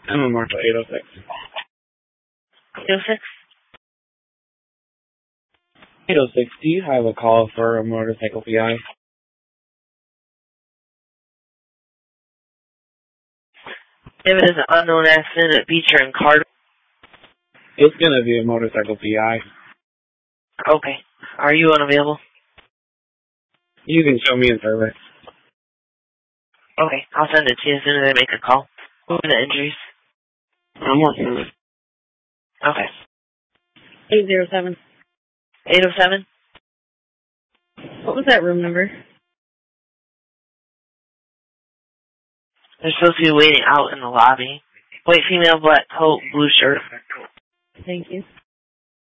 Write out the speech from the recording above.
I'm on Marshall 806. 806? 806, do you have a call for a motorcycle PI? If it is an unknown accident at Beecher and Carter. It's gonna be a motorcycle PI. Okay. Are you unavailable? You can show me in service. Okay, I'll send it to you as soon as I make a call. What are the injuries? I'm working on it. Okay. 807. 807? What was that room number? They're supposed to be waiting out in the lobby. White female, black coat, blue shirt. Thank you.